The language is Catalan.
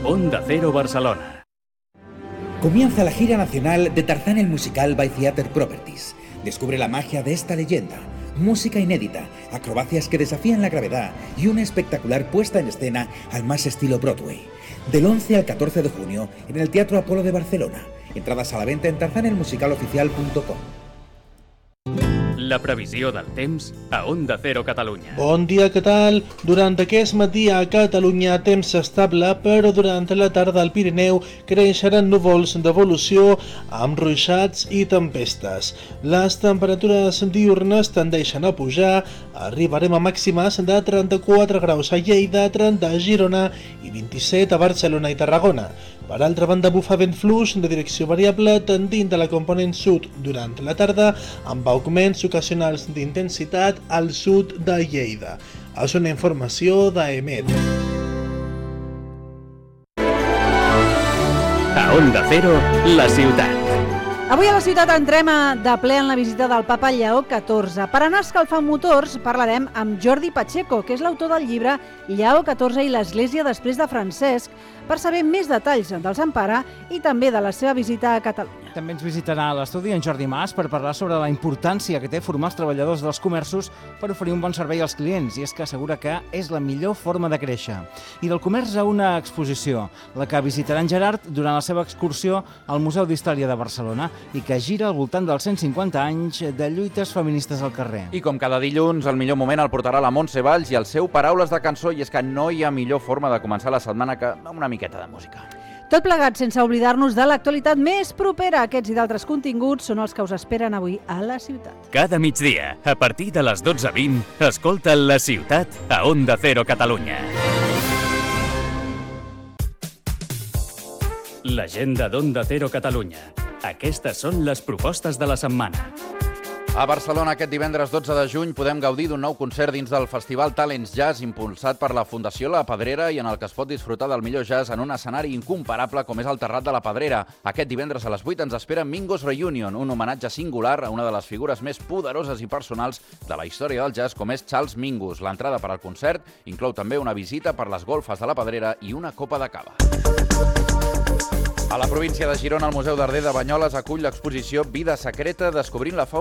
Onda Cero Barcelona. Comienza la gira nacional de Tarzán el musical by Theater Properties. Descubre la magia de esta leyenda, música inédita, acrobacias que desafían la gravedad y una espectacular puesta en escena al más estilo Broadway. Del 11 al 14 de junio en el Teatro Apolo de Barcelona. Entradas a la venta en tarzanelmusicaloficial.com. La previsió del temps a Onda Cero Catalunya. Bon dia, què tal? Durant aquest matí a Catalunya temps estable, però durant la tarda al Pirineu creixeran núvols d'evolució amb ruixats i tempestes. Les temperatures diürnes tendeixen a pujar, arribarem a màximes de 34 graus a Lleida, 30 a Girona i 27 a Barcelona i Tarragona. Per altra banda, bufa vent fluix de direcció variable tendint a la component sud durant la tarda, amb augments ocasionals d'intensitat al sud de Lleida. És una informació d'EMET. A Onda Cero, la ciutat. Avui a la ciutat entrem de ple en la visita del papa Lleó XIV. Per anar escalfant motors parlarem amb Jordi Pacheco, que és l'autor del llibre Lleó XIV i l'Església després de Francesc, per saber més detalls del Sant Pare i també de la seva visita a Catalunya. També ens visitarà a l'estudi en Jordi Mas per parlar sobre la importància que té formar els treballadors dels comerços per oferir un bon servei als clients, i és que assegura que és la millor forma de créixer. I del comerç a una exposició, la que visitarà en Gerard durant la seva excursió al Museu d'Història de Barcelona i que gira al voltant dels 150 anys de lluites feministes al carrer. I com cada dilluns, el millor moment el portarà la Montse Valls i el seu Paraules de cançó, i és que no hi ha millor forma de començar la setmana que amb una miqueta de música. Tot plegat sense oblidar-nos de l'actualitat més propera. Aquests i d'altres continguts són els que us esperen avui a la ciutat. Cada migdia, a partir de les 12:20, escolta La Ciutat a Onda Cero Catalunya. L'agenda d'Onda Cero Catalunya. Aquestes són les propostes de la setmana. A Barcelona aquest divendres 12 de juny podem gaudir d'un nou concert dins del Festival Talents Jazz impulsat per la Fundació La Pedrera i en el que es pot disfrutar del millor jazz en un escenari incomparable com és el Terrat de la Pedrera. Aquest divendres a les 8 ens espera Mingus Reunion, un homenatge singular a una de les figures més poderoses i personals de la història del jazz com és Charles Mingus. L'entrada per al concert inclou també una visita per les golfes de la Pedrera i una copa de cava. A la província de Girona, el Museu d'Arder de Banyoles acull l'exposició Vida secreta, descobrint la